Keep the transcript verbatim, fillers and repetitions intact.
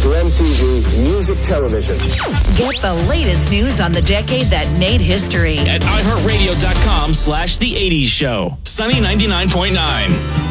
to M T V Music Television. Get the latest news on the decade that made history at iHeartRadio.com slash The eighties Show. Sunny ninety-nine point nine.